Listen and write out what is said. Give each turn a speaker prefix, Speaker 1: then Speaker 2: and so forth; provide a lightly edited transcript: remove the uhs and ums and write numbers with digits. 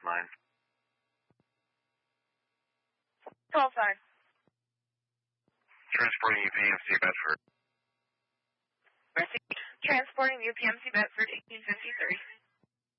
Speaker 1: 9.
Speaker 2: 12-5.
Speaker 1: Transporting UPMC Bedford.
Speaker 2: Received. Transporting UPMC Bedford 1853.